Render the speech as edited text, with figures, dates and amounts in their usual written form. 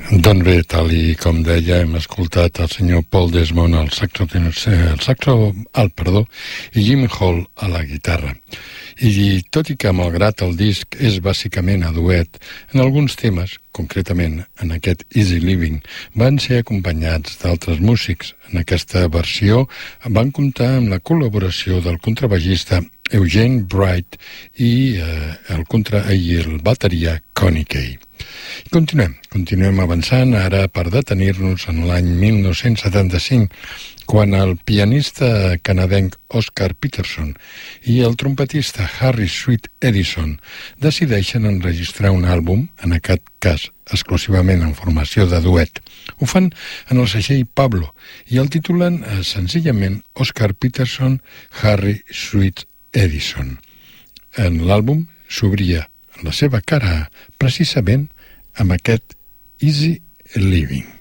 Doncs bé, tal i com deia, hem escoltat el senyor Paul Desmond al saxo alt, i Jimmy Hall a la guitarra. I tot i que, malgrat el disc és bàsicament a duet, en alguns temes, concretament en aquest Easy Living, van ser acompanyats d'altres músics. En aquesta versió van comptar amb la col·laboració del contrabaixista Eugene Bright i el bateria Connie Kay. Continuem avançant ara per detenir-nos en l'any 1975, quan el pianista canadenc Oscar Peterson i el trompetista Harry Sweet Edison decideixen enregistrar un àlbum, en aquest cas exclusivament en formació de duet. Ho fan en el segell Pablo i el titulen senzillament Oscar Peterson, Harry Sweet Edison. En l'àlbum s'obria la seva cara precisament amb aquest Easy Living.